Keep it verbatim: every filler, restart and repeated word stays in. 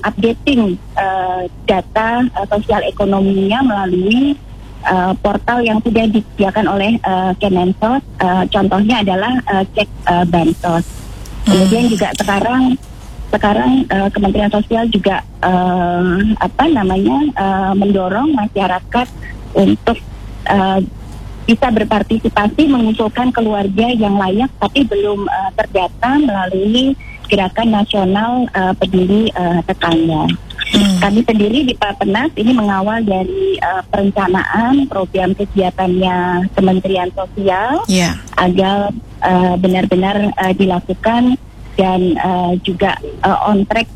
updating uh, data uh, sosial ekonominya melalui uh, portal yang sudah disediakan oleh uh, Kemensos. Uh, contohnya adalah uh, cek uh, bansos. Kemudian juga sekarang sekarang uh, Kementerian Sosial juga uh, apa namanya uh, mendorong masyarakat untuk uh, bisa berpartisipasi mengusulkan keluarga yang layak tapi belum uh, terdata melalui Gerakan Nasional uh, Peduli uh, Tetangga. Hmm. Kami sendiri di Bappenas ini mengawal dari uh, perencanaan program kegiatannya Kementerian Sosial yeah. agar uh, benar-benar uh, dilakukan dan uh, juga uh, on track